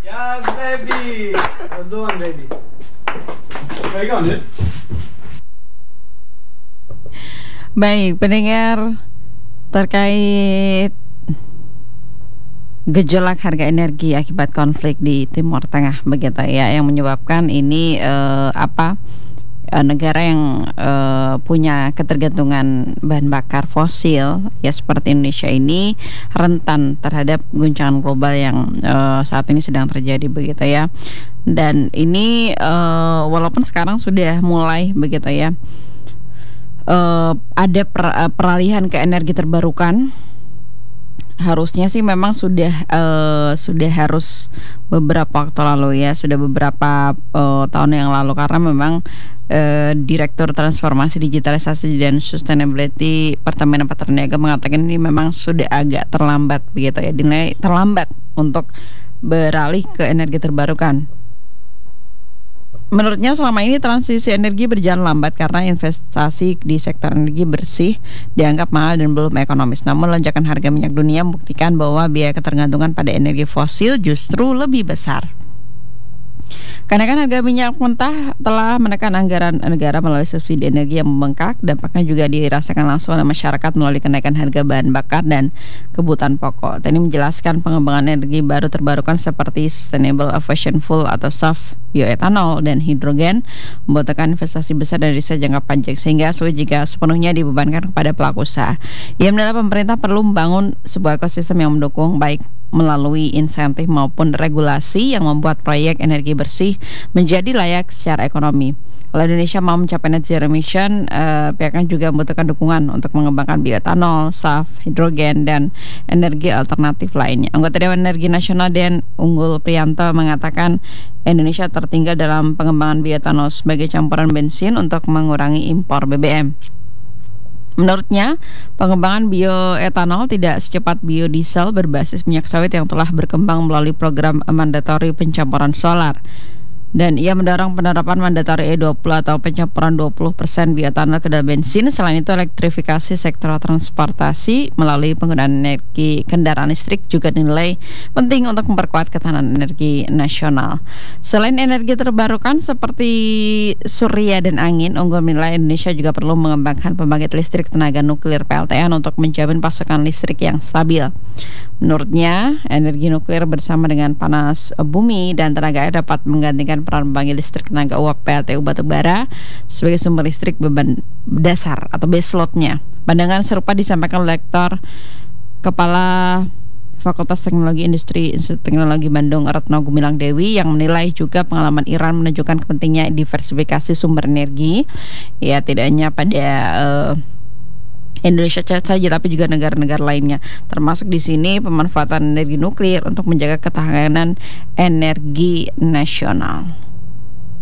Yes, baby. That's the one, baby. Where you going, dude? Baik, pendengar, terkait gejolak harga energi akibat konflik di Timur Tengah begitu ya, yang menyebabkan ini negara yang punya ketergantungan bahan bakar fosil ya seperti Indonesia ini rentan terhadap guncangan global yang saat ini sedang terjadi begitu ya. Dan ini walaupun sekarang sudah mulai begitu ya, ada peralihan ke energi terbarukan. Harusnya sih memang sudah harus beberapa waktu lalu ya, sudah beberapa tahun yang lalu, karena memang Direktur Transformasi Digitalisasi dan Sustainability Pertamina Patraniaga mengatakan ini memang sudah agak terlambat begitu ya, dinilai terlambat untuk beralih ke energi terbarukan. Menurutnya selama ini transisi energi berjalan lambat karena investasi di sektor energi bersih dianggap mahal dan belum ekonomis. Namun lonjakan harga minyak dunia membuktikan bahwa biaya ketergantungan pada energi fosil justru lebih besar. Kenaikan harga minyak mentah telah menekan anggaran negara melalui subsidi energi yang membengkak. Dampaknya juga dirasakan langsung oleh masyarakat melalui kenaikan harga bahan bakar dan kebutuhan pokok. Ini menjelaskan pengembangan energi baru terbarukan seperti Sustainable Aviation Fuel atau SAF, bioetanol, dan hidrogen membutuhkan investasi besar dari riset jangka panjang sehingga sulit jika sepenuhnya dibebankan kepada pelaku usaha. Ia menilai pemerintah perlu membangun sebuah ekosistem yang mendukung baik melalui insentif maupun regulasi yang membuat proyek energi bersih menjadi layak secara ekonomi. Kalau Indonesia mau mencapai net zero emission, pihaknya juga membutuhkan dukungan untuk mengembangkan bioetanol, SAF, hidrogen, dan energi alternatif lainnya. Anggota Dewan Energi Nasional Den Unggul Priyanto mengatakan Indonesia tertinggal dalam pengembangan bioetanol sebagai campuran bensin untuk mengurangi impor BBM. Menurutnya, pengembangan bioetanol tidak secepat biodiesel berbasis minyak sawit yang telah berkembang melalui program mandatori pencampuran solar. Dan ia mendorong penerapan mandatori E20 atau pencampuran 20% bioetanol ke dalam bensin. Selain itu, elektrifikasi sektor transportasi melalui penggunaan energi kendaraan listrik juga dinilai penting untuk memperkuat ketahanan energi nasional. Selain energi terbarukan seperti surya dan angin, Unggul menilai Indonesia juga perlu mengembangkan pembangkit listrik tenaga nuklir PLTN untuk menjamin pasokan listrik yang stabil. Menurutnya, energi nuklir bersama dengan panas bumi dan tenaga air dapat menggantikan peran pembangkit listrik tenaga uap PLTU batubara sebagai sumber listrik beban dasar atau baseload-nya. Pandangan serupa disampaikan oleh Lektor Kepala Fakultas Teknologi Industri Institut Teknologi Bandung Retno Gumilang Dewi yang menilai juga pengalaman Iran menunjukkan pentingnya diversifikasi sumber energi, ya tidak hanya pada Indonesia saja tapi juga negara-negara lainnya, termasuk di sini pemanfaatan energi nuklir untuk menjaga ketahanan energi nasional.